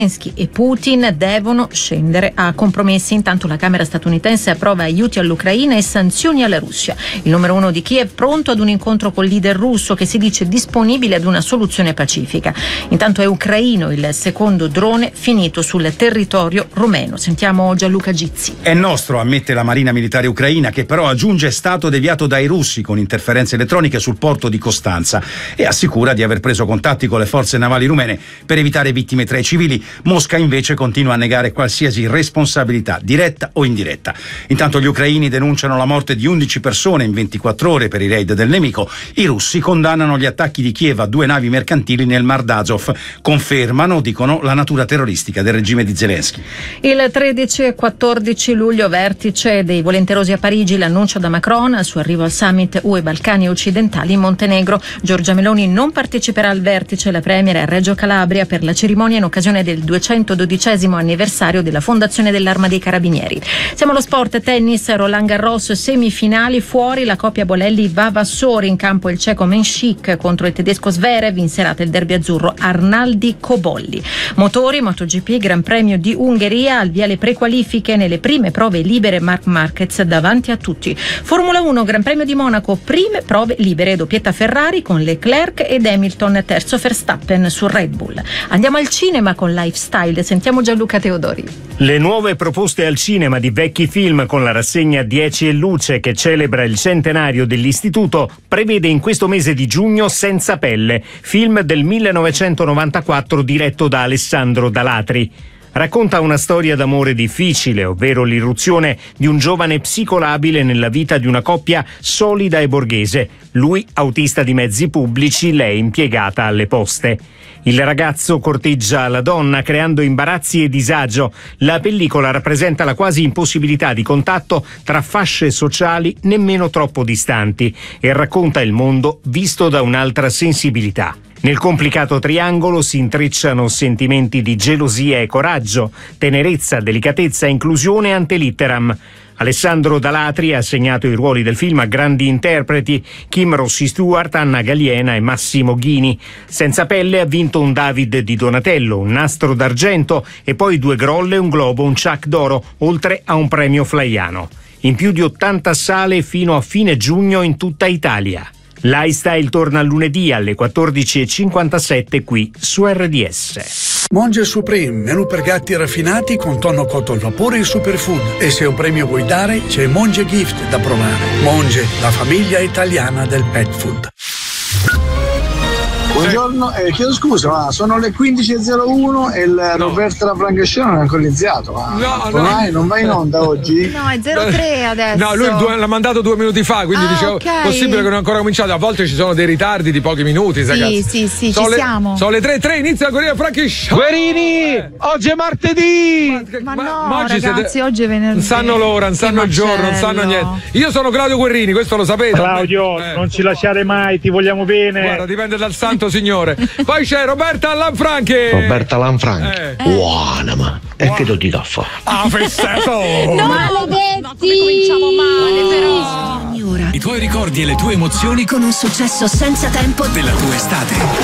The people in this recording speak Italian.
E Putin devono scendere a compromessi. Intanto la Camera statunitense approva aiuti all'Ucraina e sanzioni alla Russia. Il numero uno di Kiev pronto ad un incontro col leader russo che si dice disponibile ad una soluzione pacifica. Intanto è ucraino il secondo drone finito sul territorio rumeno. Sentiamo Gianluca Gizzi. È nostro, ammette la Marina Militare Ucraina, che però aggiunge è stato deviato dai russi con interferenze elettroniche sul porto di Costanza e assicura di aver preso contatti con le forze navali rumene per evitare vittime tra i civili. Mosca invece continua a negare qualsiasi responsabilità, diretta o indiretta. Intanto gli ucraini denunciano la morte di 11 persone in 24 ore per i raid del nemico. I russi condannano gli attacchi di Kiev a 2 navi mercantili nel Mar d'Azov. Confermano, dicono, la natura terroristica del regime di Zelensky. Il 13 e 14 luglio vertice dei volenterosi a Parigi, l'annuncio da Macron al suo arrivo al summit UE Balcani occidentali in Montenegro. Giorgia Meloni non parteciperà al vertice, la premier è a Reggio Calabria per la cerimonia in occasione del 212° anniversario della fondazione dell'Arma dei Carabinieri. Siamo allo sport, tennis, Roland Garros, semifinali, fuori la coppia Bolelli-Vavassori, in campo il ceco Menšík contro il tedesco Zverev, in serata il derby azzurro Arnaldi-Cobolli. Motori, MotoGP, Gran Premio di Ungheria, al via le prequalifiche nelle prime prove libere, Marc Marquez davanti a tutti. Formula 1, Gran Premio di Monaco, prime prove libere, doppietta Ferrari con Leclerc ed Hamilton, terzo Verstappen su Red Bull. Andiamo al cinema con Lifestyle, sentiamo Gianluca Teodori. Le nuove proposte al cinema di vecchi film con la rassegna 10 e luce che celebra il centenario dell'istituto prevede in questo mese di giugno Senza pelle, film del 1994 diretto da Alessandro Dalatri. Racconta una storia d'amore difficile, ovvero l'irruzione di un giovane psicolabile nella vita di una coppia solida e borghese, lui autista di mezzi pubblici, lei impiegata alle poste. Il ragazzo corteggia la donna creando imbarazzi e disagio. La pellicola rappresenta la quasi impossibilità di contatto tra fasce sociali nemmeno troppo distanti e racconta il mondo visto da un'altra sensibilità. Nel complicato triangolo si intrecciano sentimenti di gelosia e coraggio, tenerezza, delicatezza e inclusione ante litteram. Alessandro Dalatri ha assegnato i ruoli del film a grandi interpreti: Kim Rossi Stewart, Anna Galiena e Massimo Ghini. Senza pelle ha vinto un David di Donatello, un Nastro d'argento e poi 2 Grolle, un Globo, un Ciak d'oro, oltre a un premio Flaiano. In più di 80 sale fino a fine giugno in tutta Italia. Lifestyle torna lunedì alle 14:57 qui su RDS. Monge Supreme, menù per gatti raffinati con tonno cotto al vapore e superfood. E se un premio vuoi dare, c'è Monge Gift da provare. Monge, la famiglia italiana del pet food. Buongiorno, chiedo scusa, ma sono le 15:01 e il Roberto da Francescino non è ancora iniziato. Non vai in onda oggi? No, è 03 adesso. No, lui l'ha mandato 2 minuti fa, quindi dicevo, okay. Possibile che non è ancora cominciato. A volte ci sono dei ritardi di pochi minuti, ragazzi. Sì, ci siamo. Sono le 3:03, inizia la corrida Francesco. Guerini, oggi è martedì. Ma oggi ragazzi, oggi è venerdì. Non sanno l'ora, non sanno il giorno, non sanno niente. Io sono Claudio Guerrini, questo lo sapete. Claudio, non ci lasciare mai, ti vogliamo bene. Guarda, dipende dal santo signore. Poi c'è Roberta Lanfranchi. Buona, ma e che ti do fa? Festeto! No, maledetti! Cominciamo male, però. I tuoi ricordi e le tue emozioni con un successo senza tempo della tua estate.